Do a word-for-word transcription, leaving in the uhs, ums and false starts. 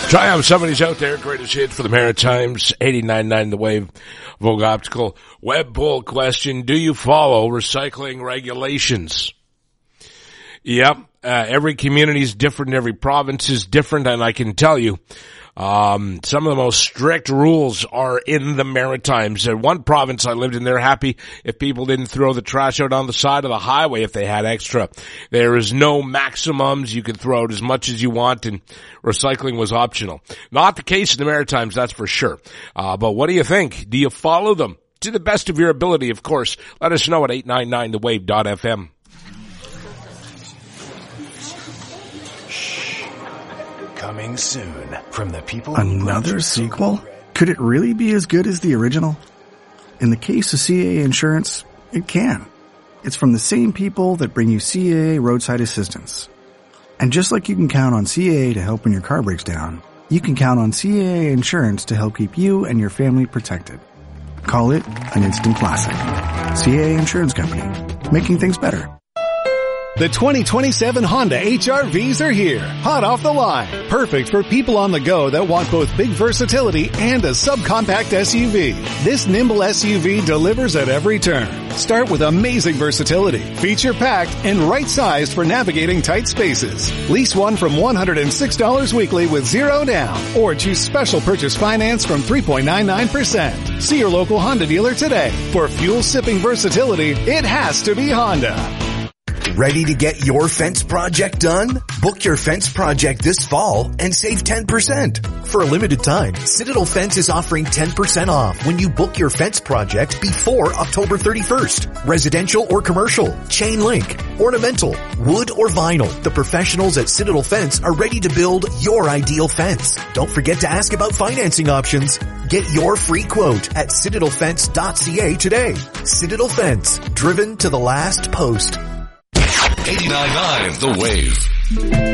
Triumph, somebody's out there. Greatest hit for the Maritimes. eighty-nine point nine The Wave. Vogue Optical. Web poll question. Do you follow recycling regulations? Yep. Uh, every community is different. Every province is different. And I can tell you, um, some of the most strict rules are in the Maritimes. In one province I lived in, they're happy if people didn't throw the trash out on the side of the highway if they had extra. There is no maximums. You can throw out as much as you want, and recycling was optional. Not the case in the Maritimes, that's for sure. Uh, but what do you think? Do you follow them? To the best of your ability, of course. Let us know at eight nine nine the wave dot f m. Coming soon from the people. Another sequel? Could it really be as good as the original? In the case of C A A Insurance, it can. It's from the same people that bring you C A A Roadside Assistance. And just like you can count on C A A to help when your car breaks down, you can count on C A A Insurance to help keep you and your family protected. Call it an instant classic. C A A Insurance Company, making things better. The twenty twenty-seven Honda H R Vs are here, hot off the line. Perfect for people on the go that want both big versatility and a subcompact S U V. This nimble S U V delivers at every turn. Start with amazing versatility, feature-packed, and right-sized for navigating tight spaces. Lease one from one hundred six dollars weekly with zero down, or choose special purchase finance from three point nine nine percent. See your local Honda dealer today. For fuel-sipping versatility, it has to be Honda. Ready to get your fence project done? Book your fence project this fall and save ten percent. For a limited time, Citadel Fence is offering ten percent off when you book your fence project before October thirty-first. Residential or commercial, chain link, ornamental, wood or vinyl. The professionals at Citadel Fence are ready to build your ideal fence. Don't forget to ask about financing options. Get your free quote at citadel fence dot c a today. Citadel Fence, driven to the last post. eighty-nine point nine The Wave.